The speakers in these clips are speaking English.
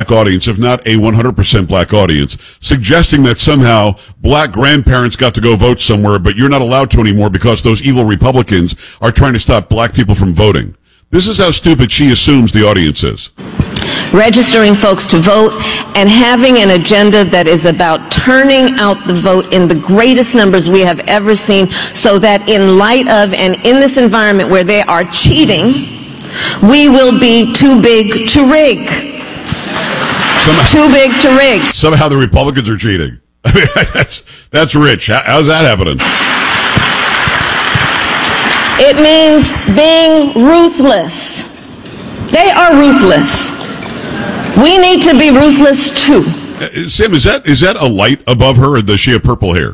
black audience, if not a 100% black audience, suggesting that somehow black grandparents got to go vote somewhere, but you're not allowed to anymore because those evil Republicans are trying to stop black people from voting. This is how stupid she assumes the audience is. Registering folks to vote and having an agenda that is about turning out the vote in the greatest numbers we have ever seen, so that in light of and in this environment where they are cheating, we will be too big to rig. Too big to rig. Somehow the Republicans are cheating. I mean, that's rich. How's that happening? It means being ruthless. They are ruthless. We need to be ruthless too. Sam, is that a light above her, or does she have purple hair?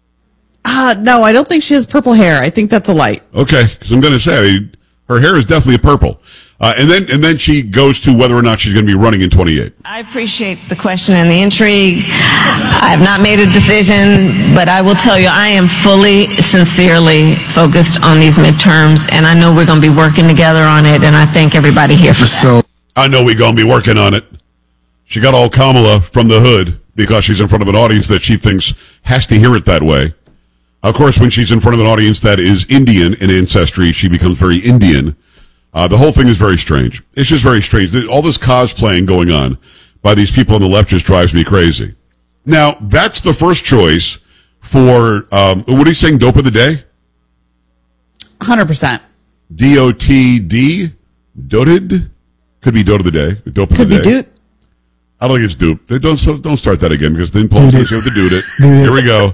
No, I don't think she has purple hair. I think that's a light. Okay, because I'm going to say her hair is definitely a purple. And then she goes to whether or not she's going to be running in 28. I appreciate the question and the intrigue. I have not made a decision, but I will tell you I am fully, sincerely focused on these midterms, and I know we're going to be working together on it, and I thank everybody here for that. I know we're going to be working on it. She got all Kamala from the hood because she's in front of an audience that she thinks has to hear it that way. Of course, when she's in front of an audience that is Indian in ancestry, she becomes very Indian. The whole thing is very strange. It's just very strange. All this cosplaying going on by these people on the left just drives me crazy. Now, that's the first choice for, what are you saying, dope of the day? 100%. D-O-T-D? Doted? Could be dote of the day. Dope of the day. Could be doot. I don't think it's dupe. Don't start that again, because then politicians have to do it. Here we go.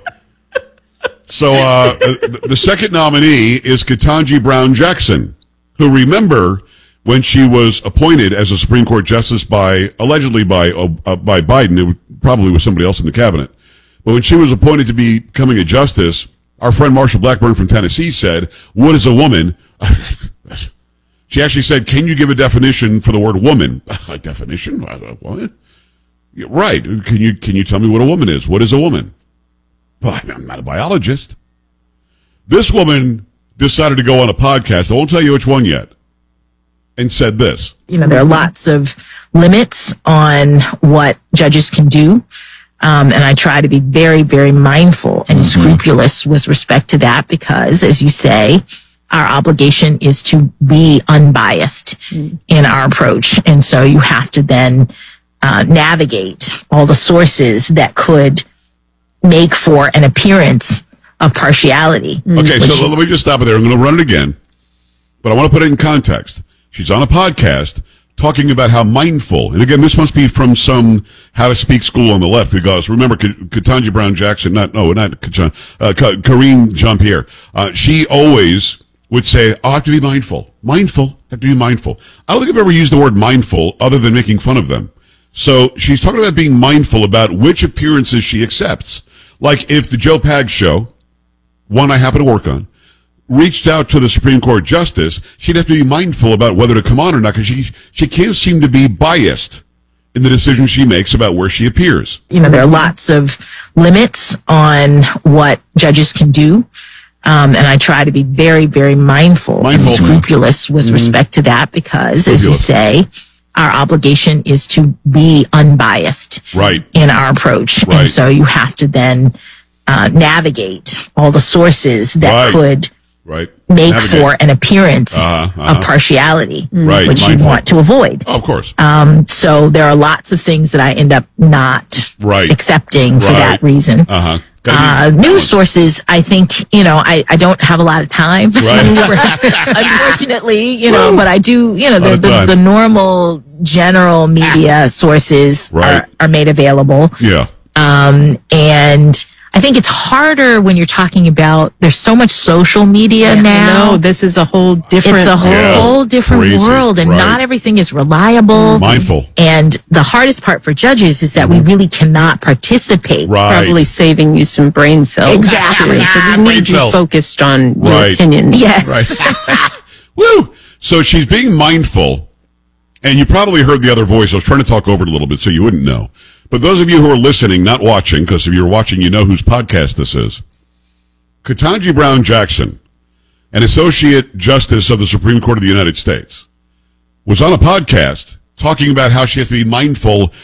So the second nominee is Ketanji Brown Jackson, who, remember, when she was appointed as a Supreme Court justice allegedly by Biden, it probably was somebody else in the cabinet, but when she was appointed to becoming a justice, our friend Marsha Blackburn from Tennessee said, "What is a woman?" She actually said, "Can you give a definition for the word woman?" A definition? What? Right. Can you tell me what a woman is? What is a woman? Well, I'm not a biologist. This woman decided to go on a podcast, I won't tell you which one yet, and said this. There are lots of limits on what judges can do. And I try to be very, very mindful and scrupulous with respect to that because, as you say, our obligation is to be unbiased in our approach. And so you have to then navigate all the sources that could make for an appearance of partiality. Okay, so let me just stop it there. I'm going to run it again, but I want to put it in context. She's on a podcast talking about how mindful, and again, this must be from some how to speak school on the left, because remember, Ketanji Brown Jackson, Karine Jean-Pierre, she always would say, I have to be mindful. Have to be mindful. I don't think I've ever used the word mindful other than making fun of them. So she's talking about being mindful about which appearances she accepts. Like if the Joe Pags show, one I happen to work on, reached out to the Supreme Court justice, she'd have to be mindful about whether to come on or not, because she can't seem to be biased in the decision she makes about where she appears. There are lots of limits on what judges can do. And I try to be very, very mindful and scrupulous with respect to that because, as you say, our obligation is to be unbiased in our approach. Right. And so you have to then navigate all the sources that could make for an appearance of partiality, which you want to avoid. Oh, of course. So there are lots of things that I end up not accepting for that reason. News sources, I think, I don't have a lot of time, unfortunately, but I do, the normal general media sources are made available. Yeah. And I think it's harder when you're talking about, there's so much social media now. No, this is a whole different It's a whole different world, and not everything is reliable. Mindful. And the hardest part for judges is that we really cannot participate. Probably saving you some brain cells. Exactly. But we need you focused on your opinions. Yes. Woo! So she's being mindful, and you probably heard the other voice. I was trying to talk over it a little bit so you wouldn't know. But those of you who are listening, not watching, because if you're watching, you know whose podcast this is. Ketanji Brown Jackson, an Associate Justice of the Supreme Court of the United States, was on a podcast talking about how she has to be mindful